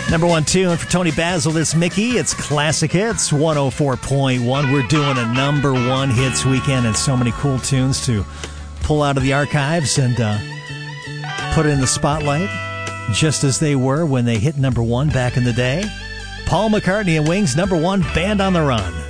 Number one tune for Tony Basil, this Mickey. It's Classic Hits 104.1. We're doing a number one hits weekend and so many cool tunes to pull out of the archives and put in the spotlight just as they were when they hit number one back in the day. Paul McCartney and Wings, number one, Band on the Run.